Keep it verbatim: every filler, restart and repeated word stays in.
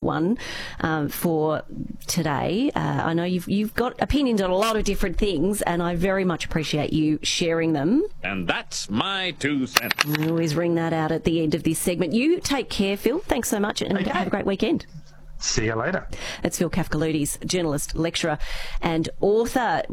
one um, for today. Uh, I know you've you've got opinions on a lot of different things, and I very much appreciate you sharing them. And that's my two cents. I always ring that out at the end of this segment. You take care, Phil. Thanks so much, and Okay. have a great weekend. See you later. That's Phil Kafkaloutis, journalist, lecturer and author.